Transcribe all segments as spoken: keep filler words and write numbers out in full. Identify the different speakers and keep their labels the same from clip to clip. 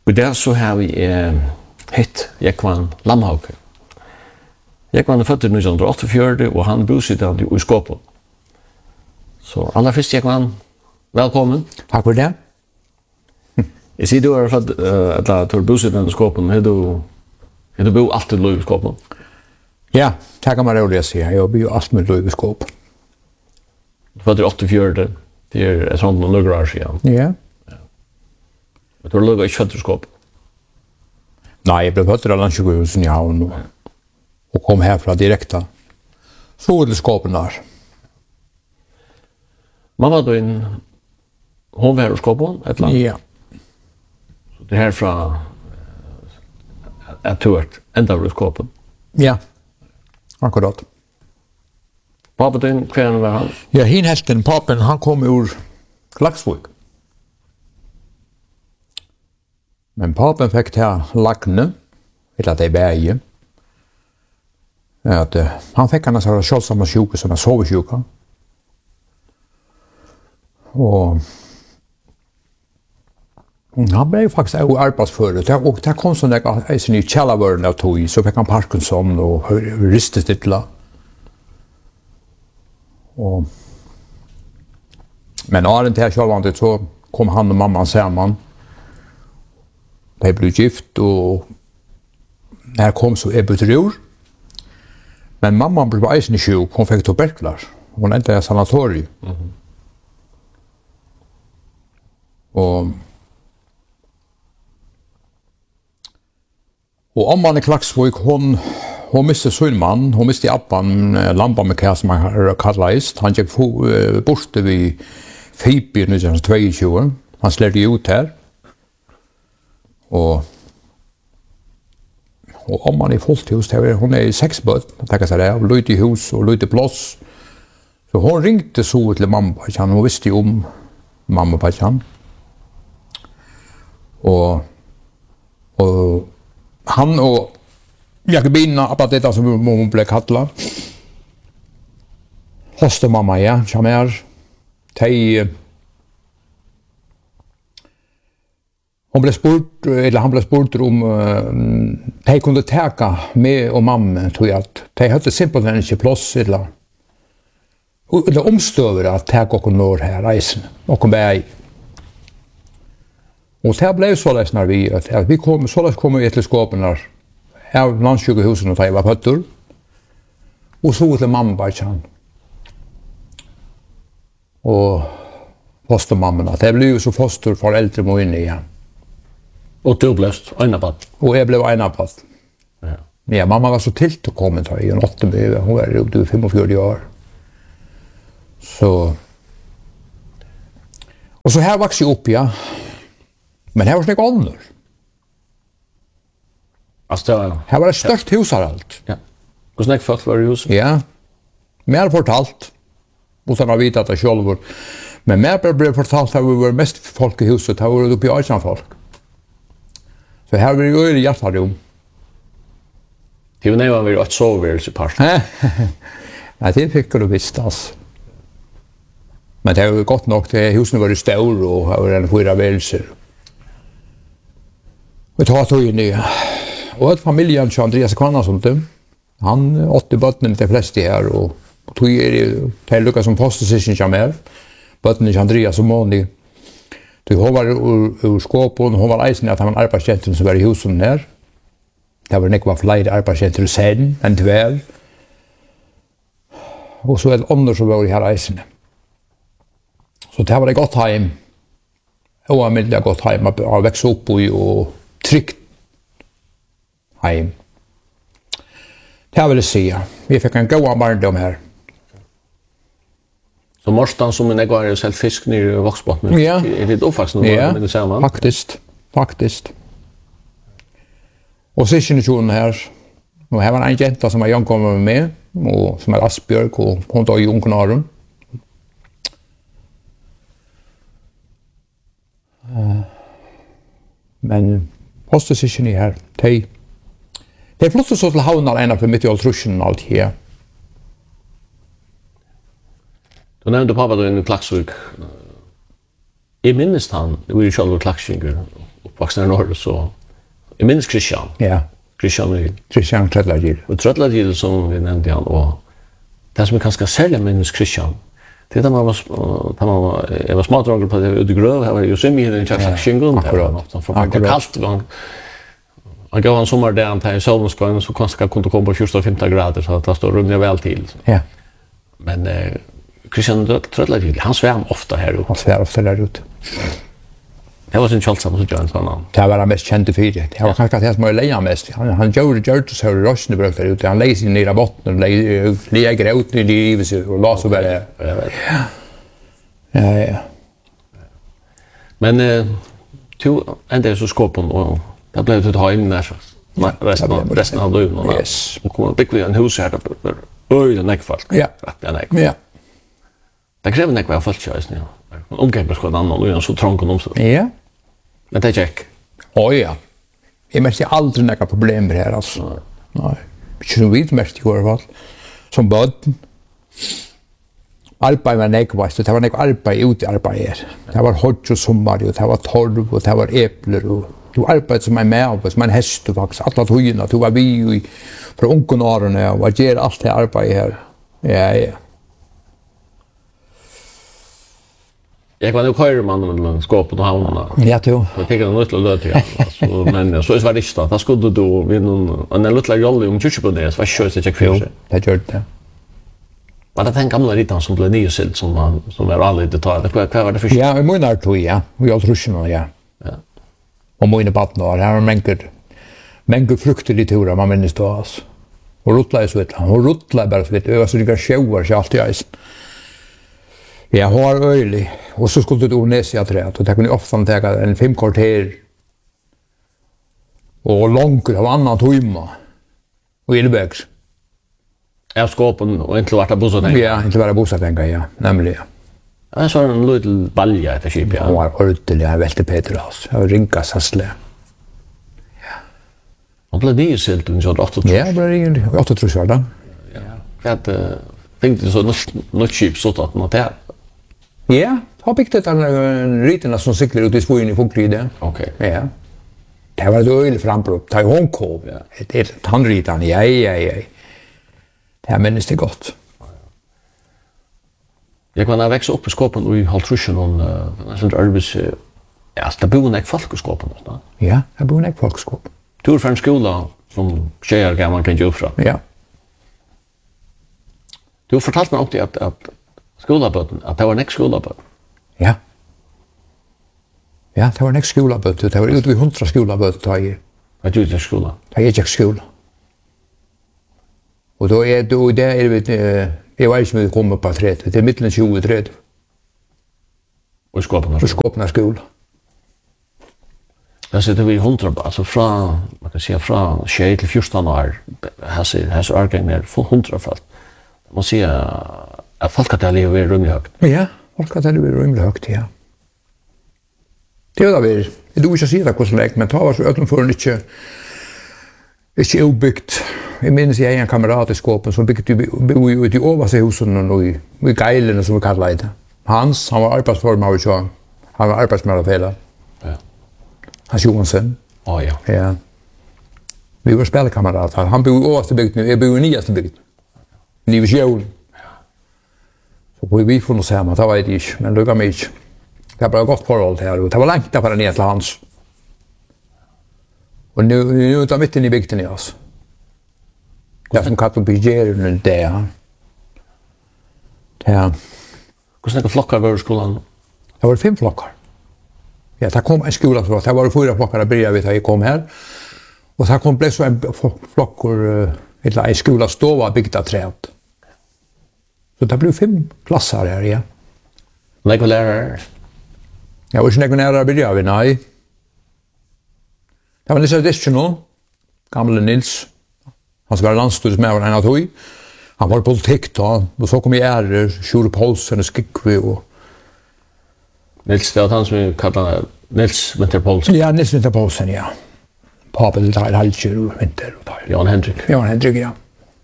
Speaker 1: Og der så har vi eh, hitt Jekvann Lamhauke. Jekvann er født i nitton åttiofjøra og han bositter i Skåpen. Så aller først Jekvann, velkommen.
Speaker 2: Takk for det.
Speaker 1: Jeg sier du er født, uh, eller du er bositter i Skåpen, har du, har du bo alltid lov i Skåpen?
Speaker 2: Ja, det kan man roligt säga. Jag bor ju allt med lov i Skåpen.
Speaker 1: Du født i åttiofjøra, det er et sånt noen år siden.
Speaker 2: Ja.
Speaker 1: Men du har lov ikke født i Skåpen?
Speaker 2: Nej, jag blev född i Landsjukhusen i Havn och, och kom härifrån direkt. Så till Skåpen där.
Speaker 1: Mamma din, hon var i Skåpen, et eller annet?
Speaker 2: Ja.
Speaker 1: Så det er herfra at du er enda i Skåpen?
Speaker 2: Ja, akkurat.
Speaker 1: Pappa din, hver var han?
Speaker 2: Ja, hin helten, papen, han kom ur Klaksvik. Men papen fick ta lagne, eller det bäge. Att uh, han fick han så kölsamma sjuka som sovsjuka. Och han blev faktiskt av arbetsför och det kom sån där i sin källarvärden av tog så fick han Parkinson och ristestilla. Och men åren till självandet så kom han och mamman samman. De blev gift och när kom så ebutrur. Men mamman blev eisen sjuk, hon fick tuberkulos. Hon endte i sanatorium. Mm-hmm. Och och om man i Klaksvik hon hon miste sin man, hon miste appan lampa med kär som han kallades. Han gick bort vid Fipi nitton tjugotvå. Han släppte ut här. Och och om man är fullt hus där hon är i sex böt, tänker sig det, och lite hus och lite plats. Så hon ringte så till mamma och han hon visste ju om mamma och han. Och och han och Jakobina att det som hon blev kallad. Foster mamma ja, Chamer. Tej hon blev spurt eller han blev spurt om uh, de kunde täcka med och mamma tror jag att de hade simpelt inte plats eller eller omstöver att täcka och når här reisen och kom bäg. Och det blev så läs när vi att vi kom så läs kommer vi till Skåpen där. Av Landsjukhusen och jag var fötter. Och så till mamma bara chan. Och fostermammorna. Det blev ju så foster för äldre må in igen.
Speaker 1: Och du blev enapatt?
Speaker 2: Och jag blev enapatt.
Speaker 1: Ja.
Speaker 2: Ja, mamma var så tilt att komma till i åtta med hon var upp till fyrtiofem år. Så och så här växte jag upp ja. Men här var det annor.
Speaker 1: Alltså det var
Speaker 2: här var det störst hus här allt.
Speaker 1: Ja. Hur snack folk var det hus?
Speaker 2: Ja. Mer fortalt. Utan att veta att det själv men mer blev fortalt att vi var mest folk i huset, här var det uppe i Ajan folk. Så här var det ju i hjärtarum.
Speaker 1: Det var när vi var ett sovvärelse i part.
Speaker 2: Nej, det fick du visst alltså. Men det var ju gott nog, det husen var ju stor och det var en fyra värelser. Vi tar tog in i och ett familjen till Andreas Kvannason. Han åtte bottnen till flesta här och tog er till Lucas som postposition Jamel. Bottnen till Andreas som månlig. Du hon var ur Skåpen, hon var eisen att han var arbetsgentern som var i husen här. Det var nekva flere arbetsgenter sen enn tvel. Og så et andre som var i her eisen. Så det var et godt heim. Og en middelig godt heim å vekse opp i og trygt heim. Det vil jeg si. Vi fikk en god barndom her.
Speaker 1: Så Morstan som en ekvar er selv fisk nere i Voksbotn.
Speaker 2: Ja.
Speaker 1: Er det oppvaksen nå?
Speaker 2: Ja, faktisk. Faktisk. Og syskjene her, og her var en jenta som var jangkommet med, og som er Asbjørg, og hun tar i ungknaren. Men postesyskjene her, de, de flyttet så til havnen ena for midt i altrusjen og alt her.
Speaker 1: Du nevnte pappa du inn i Klaksvik. Jeg minnes han, det var jo selv Klaksvinger, uppvuxen i norr så jag minns Christian.
Speaker 2: Ja.
Speaker 1: Christian Ryd.
Speaker 2: Christian Trödlagil.
Speaker 1: Och Trödlagil som vi nämnde han och det som är ganska särskilt minns Christian. Det är där man var där man var jag var smartdragare på det ute i gröv här var ju sim i den chatten skingon där. Så för det kallt var han gav en sommar där han tar solskinn så kanske kunde komma på fjorton femton grader så att det står rummet väl till.
Speaker 2: Ja.
Speaker 1: Men eh, Christian Trödlagil han svärm ofta här ute.
Speaker 2: Han svär ofta där ute.
Speaker 1: Det var sin Charleston så John sån.
Speaker 2: Det var han mest kände för det. Det var kanske det som var leja mest. Han han gjorde gjorde så här rösten brukar där ute. Han lägger sig ner i botten och lägger ut i livet och la så bara. Ja, ja.
Speaker 1: Men eh tu ända så skåpen och det blev ett hem där så. Resten av resten av dagen.
Speaker 2: Yes.
Speaker 1: Och kom upp i en hus här där. Oj, det näck folk.
Speaker 2: Ja.
Speaker 1: Det är näck.
Speaker 2: Ja.
Speaker 1: Det kräver näck var folk körs nu. Omgångs skulle annan och en så trång och så.
Speaker 2: Ja.
Speaker 1: Men det är check.
Speaker 2: Oj ja. Jag märkte aldrig några problem med det här alltså. Nej. Inte som vi märkte i alla fall. Som barn. Arbete var näck var det var näck arbete ute arbete. Det var hot och sommar och det var torv och det var äpplen och du arbetade som en med som en häst och faktiskt alla tojerna. Du var vi i för unkonarna och var ger allt det arbete här. Ja ja.
Speaker 1: Jag kan ju köra man med skåpet och havna.
Speaker 2: Ja, du.
Speaker 1: Jag tycker det är något löt ja. Alltså men så är det visst att skulle då vi någon en liten roll om tjugo på det så var kör sig check för.
Speaker 2: Det gör det.
Speaker 1: Vad det tänker gamla ritan som blev nysilt som man som är aldrig detaljer. Vad vad var det för?
Speaker 2: Ja, i månader tog ja. Vi har truscherna ja.
Speaker 1: Ja.
Speaker 2: Och många barn har här mängder mängder frukter i tura man minns då alltså. Och rotla så vet han. Och rotla bara så vet du så det går shower så alltid is. Jag har öjlig och så skulle du Ornesia träd och det kunde ofta ta en fem kvarter och långt av annan timma och Ilbex.
Speaker 1: Jag skåpen och inte vart bosatt.
Speaker 2: Ja, inte bara bosatt tänka ja, nämligen.
Speaker 1: Ja, så en liten balja ett skip ja.
Speaker 2: Han var ordentlig, han välte Petras. Jag ringa sassle.
Speaker 1: Han blev nysilt och så åtta.
Speaker 2: Ja, det blev ingen åtta tror jag då.
Speaker 1: Ja. Att tänkte så något skip så att man där.
Speaker 2: Ja, har byggt ett en riterna som cyklar ut i svågen i Funklide.
Speaker 1: Okej.
Speaker 2: Ja. Det var det öl framprop. Ta i Hongkong. Ja. Det är tandritan. Ja, ja, ja. Det här minns det gott.
Speaker 1: Jag kan växa upp i skåpen och i halvtruschen och en sån arbets ja, det bor en folk i skåpen då.
Speaker 2: Ja, det bor en folkskåp.
Speaker 1: Tur från skolan som tjejer gamla kan ju fra.
Speaker 2: Ja.
Speaker 1: Du har fortalt mig också att att skolaböten att det var en skolaböt.
Speaker 2: Ja. Ja, det var en skolaböt. Det var ute vid hundra skolaböt ta i.
Speaker 1: Att du till skolan.
Speaker 2: Jag gick skola. Och då är då där är det jag vet inte om vi kommer på trettio. Det är mitten tjugo trettio.
Speaker 1: Och skåpen.
Speaker 2: Och skåpna skola.
Speaker 1: Där sitter vi hundra alltså från man kan säga från tjugo till fjorton år. Här ser här så är det för hundra fall. Man ser att folk att leva i rum högt.
Speaker 2: Ja, folk att leva i rum högt, ja. Det var det. Det du inte säga hur så länge men ta var så öppen för inte inte obyggt. Jag minns jag en kamrat i skåpen som byggde bo ju ute i översta husen och i i geilen som vi kallar det. Hans, han var arbetsformare så han var arbetsmedarbetare.
Speaker 1: Ja.
Speaker 2: Hans Johansson.
Speaker 1: Ja, ja.
Speaker 2: Ja. Vi var spelkamrater. Han bor i översta bygden, jag bor i nyaste bygden. Nivsjön. Så vi får nog säga att det var det inte, men det var mycket. Det var gott förhåll här och det var långt på den ner till hans. Och nu nu är det mitt inne i bygden i oss. Det som kallar bygger det där. Ja.
Speaker 1: Hur snacka flockar var skolan?
Speaker 2: Det var fem flockar. Ja, det kom en skola så det var fyra flockar där började vi ta i kom här. Och så kom det så en flockor ett la i skola stå var byggda träd. Så det blev fem klasser här ja.
Speaker 1: Lego lärare.
Speaker 2: Jag var inte nära började vi nej. Det var Nils Additional, gamle Nils. Han som var landstudis med var en av tog. Han var politik då, och så kom jag är Sjur Paulsen och Skikvi och
Speaker 1: Nils, det var han som vi kallade Nils Winter Paulsen.
Speaker 2: ja, Nils Winter Paulsen, ja. Papel där Halcher och Winter och där.
Speaker 1: Jan Henrik.
Speaker 2: Jan Henrik, ja.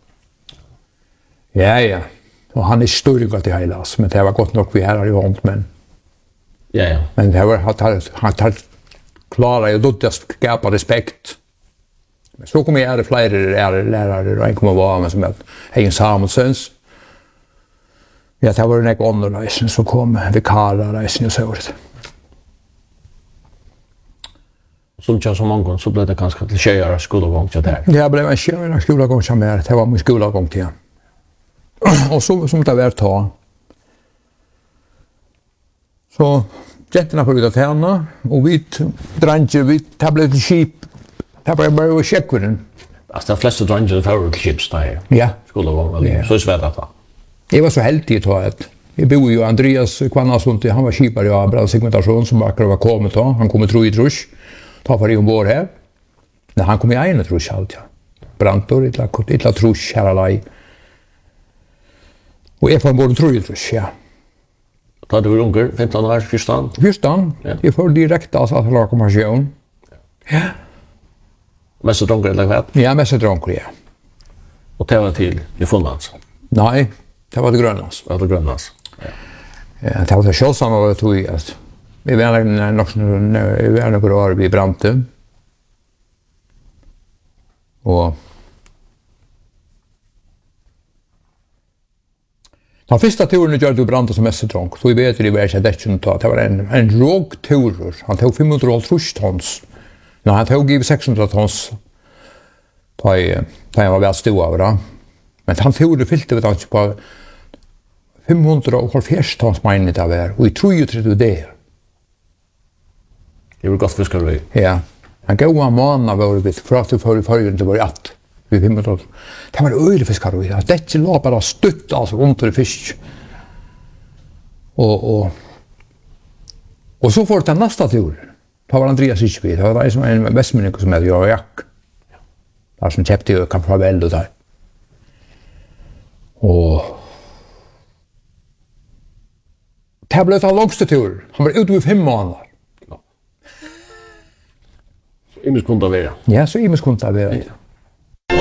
Speaker 2: Ja, ja. Och han är större till hela oss, men det var gott nog vi här i hånd, men
Speaker 1: Ja, ja.
Speaker 2: men det var han tar han tar klara ju då att skapa respekt. Men så kommer jag flera lärare lärare och en kommer vara med som att Hein Samuelsens. Ja, det var en ek underreisen som kom vikarreisen och så det.
Speaker 1: Som jag som många så blev det ganska till tjejer skolgång till där.
Speaker 2: Det blev en tjejer skolgång som är det var min skolgång till. Och så som det var ta. Så jättarna på ut henne och vi drange vi tablet sheep. Det var bara checkviden.
Speaker 1: Alltså de flesta drange för chips där.
Speaker 2: Ja,
Speaker 1: Skolgång eller så svårt att ta.
Speaker 2: Jag var så heldig då att jag bor ju Andreas Kvannason till han var skipare i Abra segmentation som akkurat var kommit då. Han kommer tro i trusch. Ta för i ombord här. När han kom i egen trusch allt ja. Brantor ett la ett la trusch här alla. Och jag får ombord tro i trusch ja.
Speaker 1: Då du var ung, femton år, fyrstan?
Speaker 2: Fyrstan. Jag får direkt alltså att la kommission. Ja.
Speaker 1: Men så drunkar eller vad?
Speaker 2: Ja, men så drunkar jag.
Speaker 1: Och det var till i Finlands.
Speaker 2: Nej, det var det Grönlands.
Speaker 1: Det var det Grönlands.
Speaker 2: Ja, det var så självsamt att det tog i att vi var nog vi var några år vid Brante. Och den första turen gjorde Brante som mest drunk. Så vi vet det var så det inte att det var en en låg tur. Han tog femhundraåttio tons. När han tog i sexhundra tons. Då är då var väl stor av det. Men han tog det fyllde vi alltså på femhundrafyrtio tons mine det var och i trettio det.
Speaker 1: Det var gott fiskare.
Speaker 2: Ja. Han gav en månad var det för att för för det var att vi femhundra. Det var öde fiskare. Det är inte låt bara stutt alltså runt i fisk. Och och och så får det nästa tur. Då var Andreas Ichby. Det var som en västmänniska som heter Jack. Där som köpte ju kan få väl då där. Och det blev en långste tur. Han var ute i fem månader.
Speaker 1: Imus kunde vara.
Speaker 2: Ja, så imus kunde vara.